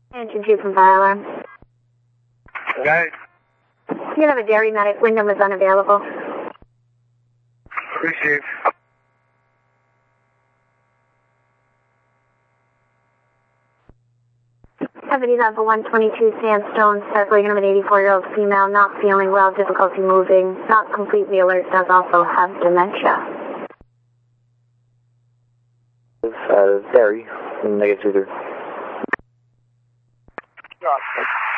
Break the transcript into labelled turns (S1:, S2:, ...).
S1: Engine 2 from fire alarm.
S2: Okay.
S1: You have a dairy medic. Wyndham is unavailable.
S2: Receive.
S1: Deputy level 122 Sandstone says we're going to have an 84-year-old female not feeling well, difficulty moving, not completely alert, does also have dementia.
S2: Dairy, negative 2.